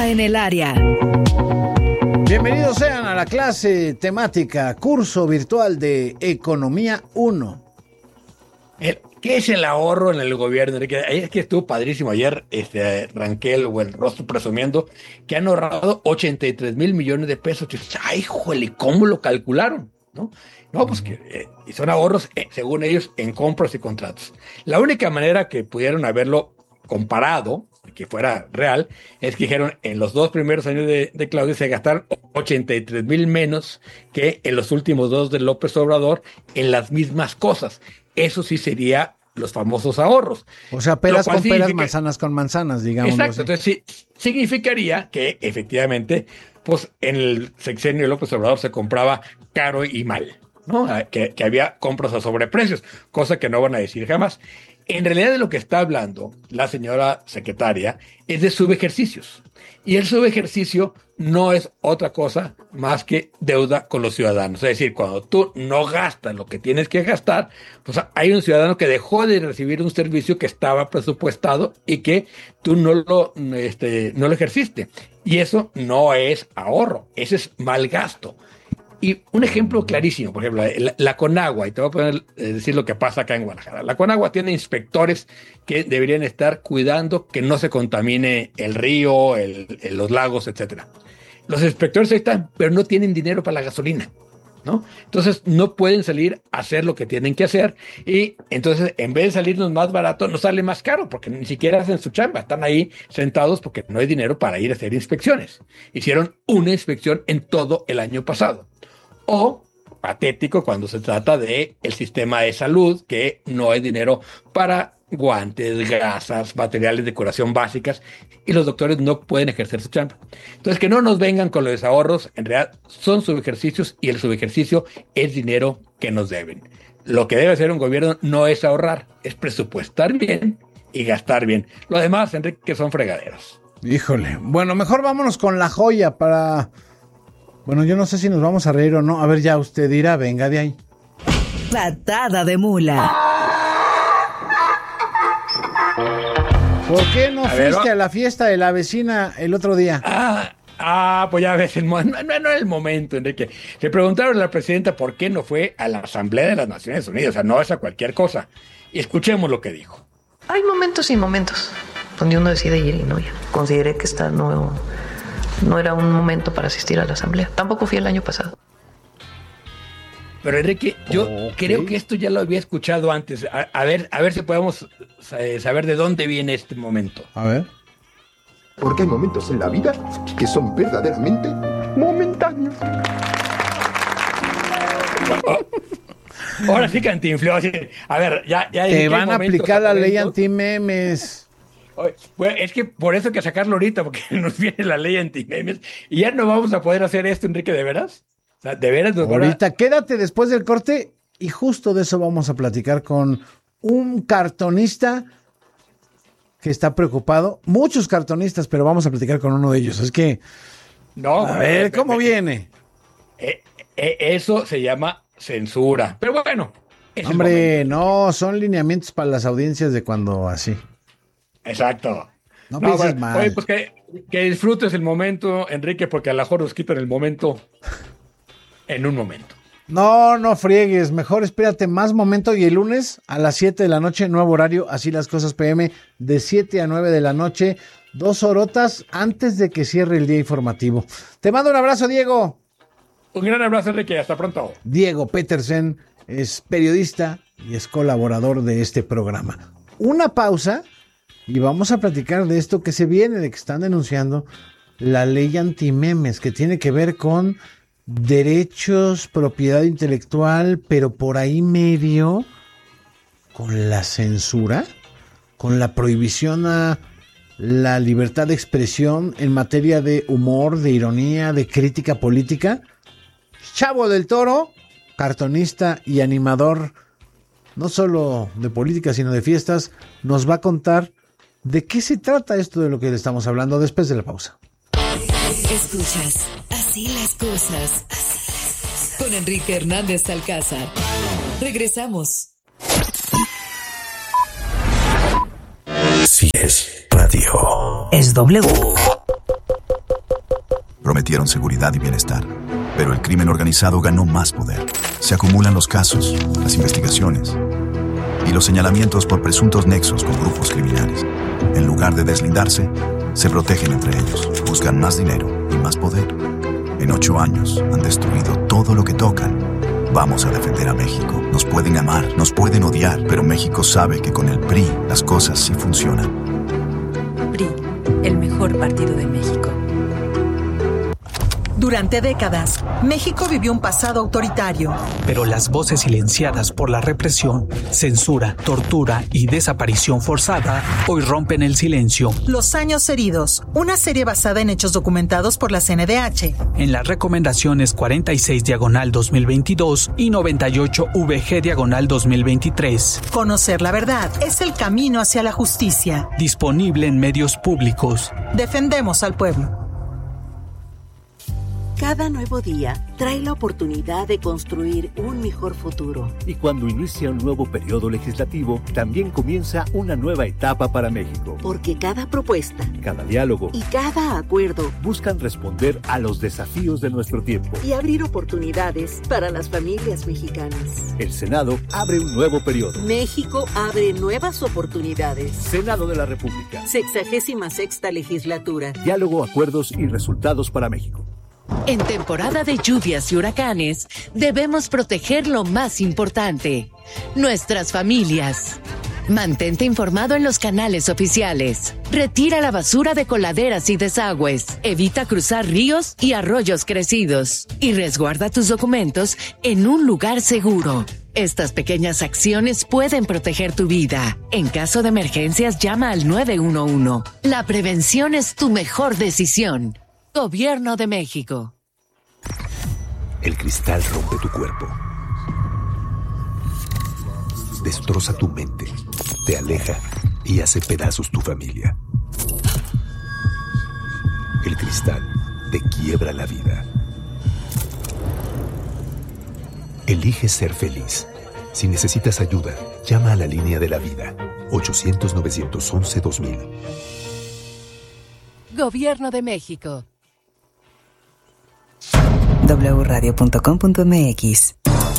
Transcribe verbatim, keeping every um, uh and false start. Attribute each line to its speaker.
Speaker 1: Nota en el área.
Speaker 2: Bienvenidos sean a la clase temática, curso virtual de Economía uno.
Speaker 3: El, ¿Qué es el ahorro en el gobierno? Es que estuvo padrísimo ayer, este, Ranquel o el Rostro presumiendo que han ahorrado ochenta y tres mil millones de pesos. Ay, jole, ¿cómo lo calcularon? ¿No? No, pues que eh, y son ahorros, eh, según ellos, en compras y contratos. La única manera que pudieron haberlo comparado, que fuera real, es que dijeron en los dos primeros años de, de Claudia se gastaron ochenta y tres mil menos que en los últimos dos de López Obrador en las mismas cosas. Eso sí sería los famosos ahorros.
Speaker 2: O sea, peras con
Speaker 3: significa...
Speaker 2: peras, manzanas con manzanas, digamos.
Speaker 3: Exacto, entonces sí, significaría que efectivamente, pues en el sexenio de López Obrador se compraba caro y mal, ¿no? Que, que había compras a sobreprecios, cosa que no van a decir jamás. En realidad de lo que está hablando la señora secretaria es de subejercicios. Y el subejercicio no es otra cosa más que deuda con los ciudadanos. Es decir, cuando tú no gastas lo que tienes que gastar, pues hay un ciudadano que dejó de recibir un servicio que estaba presupuestado y que tú no lo, este, no lo ejerciste. Y eso no es ahorro, ese es mal gasto. Y un ejemplo clarísimo, por ejemplo, la, la Conagua, y te voy a poner, eh, decir lo que pasa acá en Guadalajara. La Conagua tiene inspectores que deberían estar cuidando que no se contamine el río, el, el, los lagos, etcétera. Los inspectores ahí están, pero no tienen dinero para la gasolina, ¿no? Entonces no pueden salir a hacer lo que tienen que hacer y entonces en vez de salirnos más barato, nos sale más caro porque ni siquiera hacen su chamba, están ahí sentados porque no hay dinero para ir a hacer inspecciones. Hicieron una inspección en todo el año pasado. O patético cuando se trata de el sistema de salud, que no hay dinero para guantes, gasas, materiales de curación básicas, y los doctores no pueden ejercer su chamba. Entonces, que no nos vengan con los ahorros, en realidad son subejercicios, y el subejercicio es dinero que nos deben. Lo que debe hacer un gobierno no es ahorrar, es presupuestar bien y gastar bien. Lo demás, Enrique, son fregaderos.
Speaker 2: Híjole, bueno, mejor vámonos con la joya para... Bueno, yo no sé si nos vamos a reír o no. A ver, ya usted dirá, venga de ahí.
Speaker 1: Patada de mula.
Speaker 2: ¿Por qué no
Speaker 3: a
Speaker 2: fuiste
Speaker 3: ver,
Speaker 2: a la fiesta de la vecina el otro día?
Speaker 3: Ah, ah pues ya ves, el mo- no, no, no era el momento, Enrique. Le preguntaron a la presidenta por qué no fue a la Asamblea de las Naciones Unidas, o sea, no es a cualquier cosa. Y escuchemos lo que dijo.
Speaker 4: Hay momentos y momentos donde uno decide ir y no ir. Consideré que esta no... No era un momento para asistir a la asamblea. Tampoco fui el año pasado.
Speaker 3: Pero Enrique, yo
Speaker 2: okay.
Speaker 3: creo que esto ya lo había escuchado antes. A, a ver, a ver si podemos eh, saber de dónde viene este momento.
Speaker 2: A ver.
Speaker 5: Porque hay momentos en la vida que son verdaderamente momentáneos.
Speaker 3: Oh, ahora sí Cantinfló. A ver, ya, ya
Speaker 2: Te van a aplicar la ley anti-memes.
Speaker 3: Bueno, es que por eso hay que sacarlo ahorita, porque nos viene la ley anti-memes y ya no vamos a poder hacer esto, Enrique, ¿de veras? O sea, ¿de veras? Nos
Speaker 2: ahorita,
Speaker 3: van a...
Speaker 2: quédate después del corte y justo de eso vamos a platicar con un cartonista que está preocupado. Muchos cartonistas, pero vamos a platicar con uno de ellos. Es que,
Speaker 3: no,
Speaker 2: a ver, ¿cómo
Speaker 3: me,
Speaker 2: viene?
Speaker 3: Eh, eh, eso se llama censura. Pero bueno.
Speaker 2: Hombre, no, son lineamientos para las audiencias de cuando así.
Speaker 3: Exacto.
Speaker 2: No, no pienses
Speaker 3: bueno,
Speaker 2: mal.
Speaker 3: Oye, pues que, que disfrutes el momento, Enrique, porque a lo mejor nos quitan el momento en un momento.
Speaker 2: No, no friegues. Mejor espérate más momento y el lunes a las siete de la noche, nuevo horario, así las cosas P M, de siete a nueve de la noche, dos horotas antes de que cierre el día informativo. Te mando un abrazo, Diego.
Speaker 3: Un gran abrazo, Enrique. Hasta pronto.
Speaker 2: Diego Petersen es periodista y es colaborador de este programa. Una pausa. Y vamos a platicar de esto que se viene, de que están denunciando la ley antimemes, que tiene que ver con derechos, propiedad intelectual, pero por ahí medio con la censura, con la prohibición a la libertad de expresión en materia de humor, de ironía, de crítica política. Chavo del Toro, cartonista y animador, no solo de política, sino de fiestas, nos va a contar ¿de qué se trata esto de lo que le estamos hablando después de la pausa?
Speaker 1: Escuchas Así las cosas con Enrique Hernández Alcázar. Regresamos.
Speaker 6: Si es radio.
Speaker 1: Es W.
Speaker 6: prometieron seguridad y bienestar. Pero el crimen organizado ganó más poder. Se acumulan los casos, las investigaciones y los señalamientos por presuntos nexos con grupos criminales. En lugar de deslindarse, se protegen entre ellos, buscan más dinero y más poder. En ocho años han destruido todo lo que tocan. Vamos a defender a México. Nos pueden amar, nos pueden odiar, pero México sabe que con el P R I las cosas sí funcionan.
Speaker 7: P R I, el mejor partido de México.
Speaker 8: Durante décadas, México vivió un pasado autoritario.
Speaker 9: Pero las voces silenciadas por la represión, censura, tortura y desaparición forzada hoy rompen el silencio.
Speaker 8: Los años heridos, una serie basada en hechos documentados por la C N D H.
Speaker 9: En las recomendaciones cuarenta y seis diagonal dos mil veintidós y noventa y ocho V G diagonal dos mil veintitrés.
Speaker 8: Conocer la verdad es el camino hacia la justicia.
Speaker 9: Disponible en medios públicos.
Speaker 8: Defendemos al pueblo.
Speaker 10: Cada nuevo día trae la oportunidad de construir un mejor futuro.
Speaker 11: Y cuando inicia un nuevo periodo legislativo, también comienza una nueva etapa para México.
Speaker 10: Porque cada propuesta,
Speaker 11: cada diálogo
Speaker 10: y cada acuerdo
Speaker 11: buscan responder a los desafíos de nuestro tiempo
Speaker 10: y abrir oportunidades para las familias mexicanas.
Speaker 11: El Senado abre un nuevo periodo.
Speaker 10: México abre nuevas oportunidades.
Speaker 11: Senado de la República.
Speaker 10: Sexagésima sexta legislatura.
Speaker 11: Diálogo, acuerdos y resultados para México.
Speaker 1: En temporada de lluvias y huracanes, debemos proteger lo más importante, nuestras familias. Mantente informado en los canales oficiales. Retira la basura de coladeras y desagües. Evita cruzar ríos y arroyos crecidos. Y resguarda tus documentos en un lugar seguro. Estas pequeñas acciones pueden proteger tu vida. En caso de emergencias, llama al nueve uno uno. La prevención es tu mejor decisión. Gobierno de México.
Speaker 12: El cristal rompe tu cuerpo. Destroza tu mente, te aleja y hace pedazos tu familia. El cristal te quiebra la vida. Elige ser feliz. Si necesitas ayuda, llama a la línea de la vida. ochocientos, novecientos once, dos mil.
Speaker 1: Gobierno de México.
Speaker 13: doble u radio punto com punto m x